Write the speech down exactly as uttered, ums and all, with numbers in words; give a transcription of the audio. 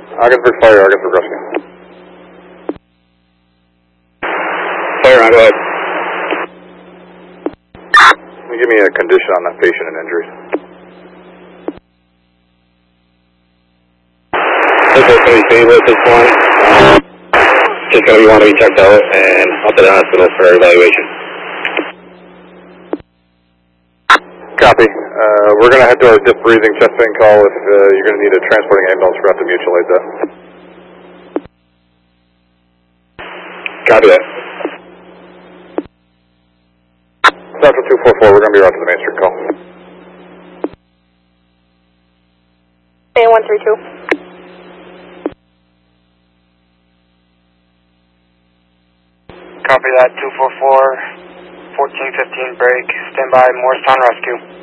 Ogdensburg Fire, Ogdensburg Rescue. Fire on, go ahead. Can you give me a condition on that patient and injuries? This is pretty stable at this point. Um, just going to be want to be checked out and up to the hospital for evaluation. Copy. Uh, we're going to head to our dip breathing chest pain call if uh, you're going to need a transporting ambulance for us to mutualize that. Copy that. Central two four four, we're going to be right to the Main Street call. A one three two. Copy that, two four four, fourteen fifteen break, stand by, Morristown Rescue.